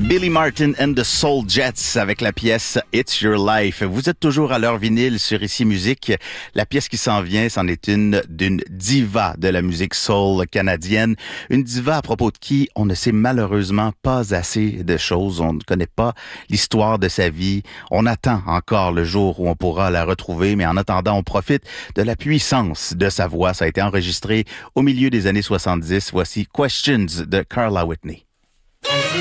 Billy Martin and the Soul Jets avec la pièce It's Your Life. Vous êtes toujours à l'heure vinyle sur Ici Musique. La pièce qui s'en vient, c'en est une d'une diva de la musique soul canadienne. Une diva à propos de qui on ne sait malheureusement pas assez de choses. On ne connaît pas l'histoire de sa vie. On attend encore le jour où on pourra la retrouver, mais en attendant, on profite de la puissance de sa voix. Ça a été enregistré au milieu des années 70. Voici Questions de Carla Whitney.